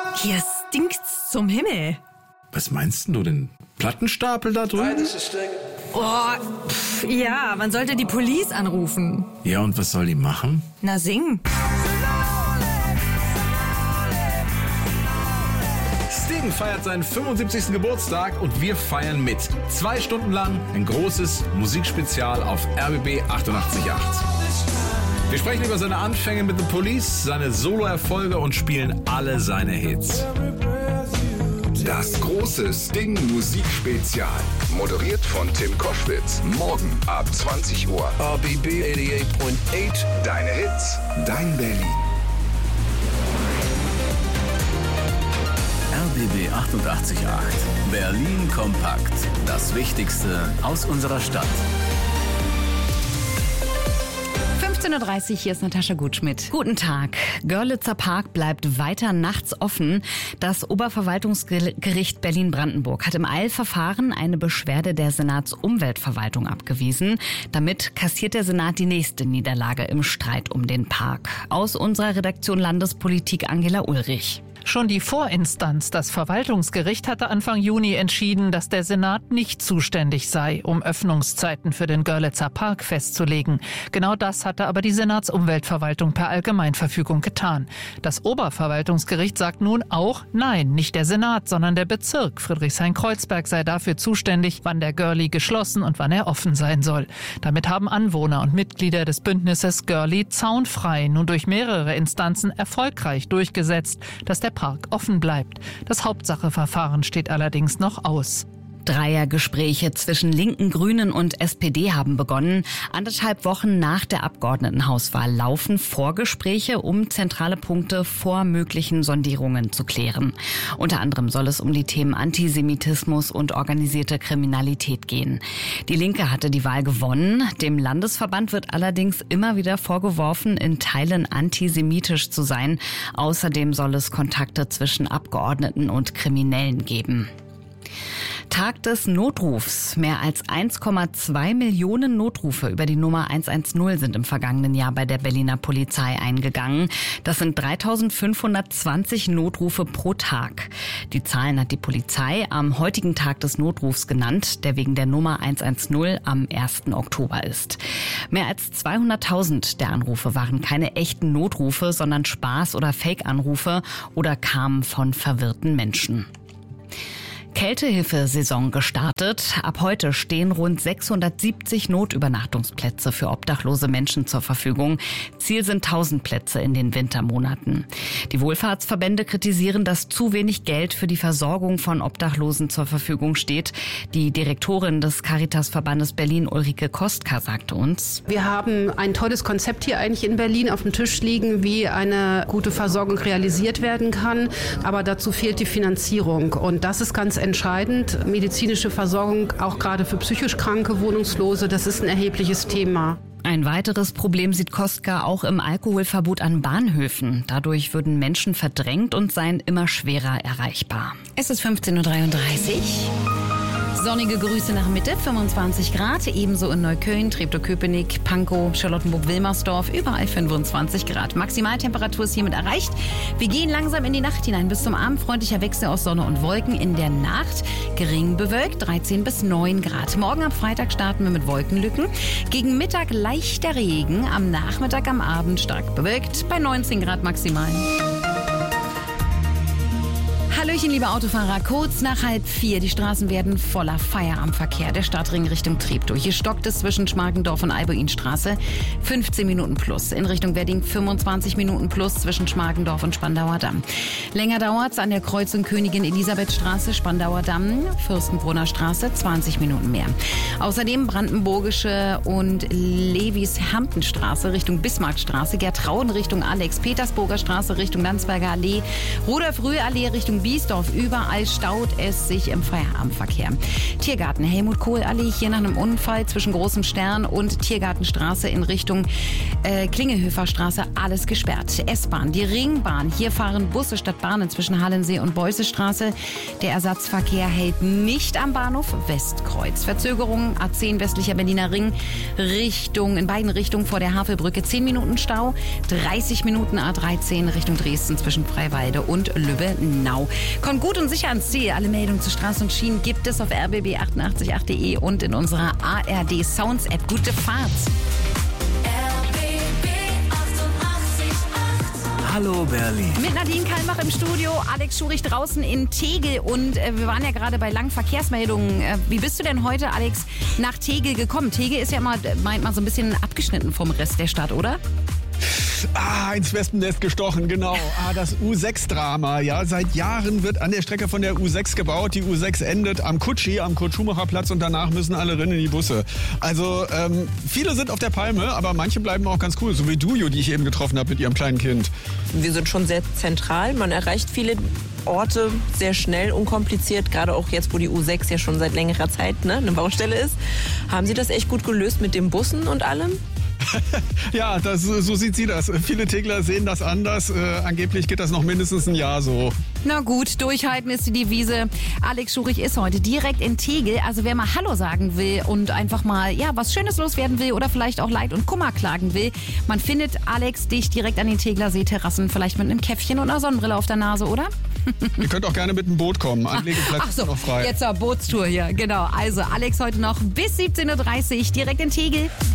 Hier stinkt's zum Himmel. Was meinst du, den Plattenstapel da drüben? Ja, man sollte die Police anrufen. Ja, und was soll die machen? Na, singen. Sting feiert seinen 75. Geburtstag und wir feiern mit. 2 Stunden lang ein großes Musikspezial auf RBB 88.8. Wir sprechen über seine Anfänge mit The Police, seine Soloerfolge und spielen alle seine Hits. Das große Sting-Musikspezial. Moderiert von Tim Koschwitz. Morgen ab 20 Uhr. RBB 88.8. Deine Hits, dein Berlin. RBB 88.8. Berlin kompakt. Das Wichtigste aus unserer Stadt. 15.30 Uhr, hier ist Natascha Gutschmidt. Guten Tag. Görlitzer Park bleibt weiter nachts offen. Das Oberverwaltungsgericht Berlin-Brandenburg hat im Eilverfahren eine Beschwerde der Senatsumweltverwaltung abgewiesen. Damit kassiert der Senat die nächste Niederlage im Streit um den Park. Aus unserer Redaktion Landespolitik Angela Ulrich. Schon die Vorinstanz, das Verwaltungsgericht, hatte Anfang Juni entschieden, dass der Senat nicht zuständig sei, um Öffnungszeiten für den Görlitzer Park festzulegen. Genau das hatte aber die Senatsumweltverwaltung per Allgemeinverfügung getan. Das Oberverwaltungsgericht sagt nun auch, nein, nicht der Senat, sondern der Bezirk Friedrichshain-Kreuzberg sei dafür zuständig, wann der Görli geschlossen und wann er offen sein soll. Damit haben Anwohner und Mitglieder des Bündnisses Görli zaunfrei nun durch mehrere Instanzen erfolgreich durchgesetzt, dass der Park offen bleibt. Das Hauptsacheverfahren steht allerdings noch aus. Dreiergespräche zwischen Linken, Grünen und SPD haben begonnen. 1,5 Wochen nach der Abgeordnetenhauswahl laufen Vorgespräche, um zentrale Punkte vor möglichen Sondierungen zu klären. Unter anderem soll es um die Themen Antisemitismus und organisierte Kriminalität gehen. Die Linke hatte die Wahl gewonnen. Dem Landesverband wird allerdings immer wieder vorgeworfen, in Teilen antisemitisch zu sein. Außerdem soll es Kontakte zwischen Abgeordneten und Kriminellen geben. Tag des Notrufs. Mehr als 1,2 Millionen Notrufe über die Nummer 110 sind im vergangenen Jahr bei der Berliner Polizei eingegangen. Das sind 3.520 Notrufe pro Tag. Die Zahlen hat die Polizei am heutigen Tag des Notrufs genannt, der wegen der Nummer 110 am 1. Oktober ist. Mehr als 200.000 der Anrufe waren keine echten Notrufe, sondern Spaß- oder Fake-Anrufe oder kamen von verwirrten Menschen. Kältehilfesaison gestartet. Ab heute stehen rund 670 Notübernachtungsplätze für obdachlose Menschen zur Verfügung. Ziel sind 1000 Plätze in den Wintermonaten. Die Wohlfahrtsverbände kritisieren, dass zu wenig Geld für die Versorgung von Obdachlosen zur Verfügung steht. Die Direktorin des Caritasverbandes Berlin, Ulrike Kostka, sagte uns: Wir haben ein tolles Konzept hier eigentlich in Berlin auf dem Tisch liegen, wie eine gute Versorgung realisiert werden kann. Aber dazu fehlt die Finanzierung. Und das ist ganz entscheidend. Medizinische Versorgung, auch gerade für psychisch kranke Wohnungslose, das ist ein erhebliches Thema. Ein weiteres Problem sieht Kostka auch im Alkoholverbot an Bahnhöfen. Dadurch würden Menschen verdrängt und seien immer schwerer erreichbar. Es ist 15.33 Uhr. Sonnige Grüße nach Mitte, 25 Grad, ebenso in Neukölln, Treptow-Köpenick, Pankow, Charlottenburg-Wilmersdorf, überall 25 Grad. Maximaltemperatur ist hiermit erreicht. Wir gehen langsam in die Nacht hinein. Bis zum Abend freundlicher Wechsel aus Sonne und Wolken. In der Nacht gering bewölkt, 13 bis 9 Grad. Morgen am Freitag starten wir mit Wolkenlücken. Gegen Mittag leichter Regen, am Nachmittag, am Abend stark bewölkt, bei 19 Grad maximal. Hallöchen, liebe Autofahrer. Kurz nach 3:30. Die Straßen werden voller Feierabendverkehr. Der Stadtring Richtung Treptow. Hier stockt es zwischen Schmargendorf und Albuinstraße. 15 Minuten plus. In Richtung Wedding 25 Minuten plus zwischen Schmargendorf und Spandauer Damm. Länger dauert's an der Kreuzung Königin-Elisabeth-Straße, Spandauer Damm, Fürstenbrunner Straße 20 Minuten mehr. Außerdem Brandenburgische und Levis-Hampton-Straße Richtung Bismarckstraße, Gertrauden Richtung Alex, Petersburger Straße Richtung Landsberger Allee, Rudolf-Rühl-Allee Richtung Bier Biesdorf. Überall staut es sich im Feierabendverkehr. Tiergarten Helmut Kohl-Allee, hier nach einem Unfall zwischen Großem Stern und Tiergartenstraße in Richtung Klingelhöferstraße, alles gesperrt. S-Bahn, die Ringbahn, hier fahren Busse statt Bahnen zwischen Hallensee und Beussestraße. Der Ersatzverkehr hält nicht am Bahnhof Westkreuz. Verzögerungen A10 westlicher Berliner Ring, in beiden Richtungen vor der Havelbrücke 10 Minuten Stau, 30 Minuten A13 Richtung Dresden zwischen Freiwalde und Lübbenau. Kommt gut und sicher ans Ziel. Alle Meldungen zu Straßen und Schienen gibt es auf rbb888.de und in unserer ARD Sounds App. Gute Fahrt! Hallo Berlin. Mit Nadine Kalmbach im Studio, Alex Schurich draußen in Tegel und wir waren ja gerade bei langen Verkehrsmeldungen. Wie bist du denn heute, Alex, nach Tegel gekommen? Tegel ist ja immer, meint man, so ein bisschen abgeschnitten vom Rest der Stadt, oder? Ins Wespennest gestochen, genau. Das U6-Drama. Ja, seit Jahren wird an der Strecke von der U6 gebaut. Die U6 endet am Kutschi, am Kurt-Schumacher-Platz und danach müssen alle rein in die Busse. Also viele sind auf der Palme, aber manche bleiben auch ganz cool. So wie du, die ich eben getroffen habe mit ihrem kleinen Kind. Wir sind schon sehr zentral. Man erreicht viele Orte sehr schnell, unkompliziert. Gerade auch jetzt, wo die U6 ja schon seit längerer Zeit eine Baustelle ist. Haben Sie das echt gut gelöst mit den Bussen und allem? Ja, so sieht sie das. Viele Tegler sehen das anders. Angeblich geht das noch mindestens ein Jahr so. Na gut, durchhalten ist die Devise. Alex Schurich ist heute direkt in Tegel. Also wer mal Hallo sagen will und einfach mal was Schönes loswerden will oder vielleicht auch Leid und Kummer klagen will, man findet Alex dich direkt an den Tegler Seeterrassen, vielleicht mit einem Käffchen und einer Sonnenbrille auf der Nase, oder? Ihr könnt auch gerne mit dem Boot kommen. Anlegeplatz ist noch frei. Jetzt zur Bootstour hier. Genau. Also Alex heute noch bis 17:30 Uhr direkt in Tegel.